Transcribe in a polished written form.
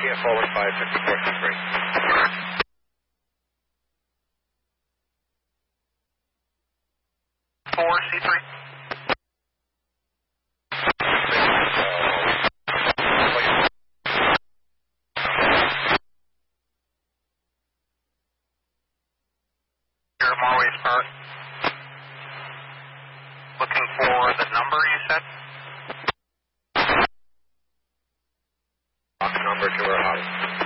Yeah, forward 554 C3. Here, Marways Park. Looking for the number you said? Number to our house.